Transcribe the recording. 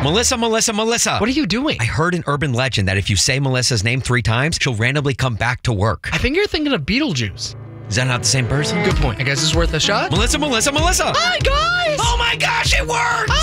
Melissa, Melissa, Melissa. What are you doing? I heard an urban legend that if you say Melissa's name 3 times, she'll randomly come back to work. I think you're thinking of Beetlejuice. Is that not the same person? Good point. I guess it's worth a shot. Melissa, Melissa, Melissa. Hi, guys! Oh my gosh, it worked!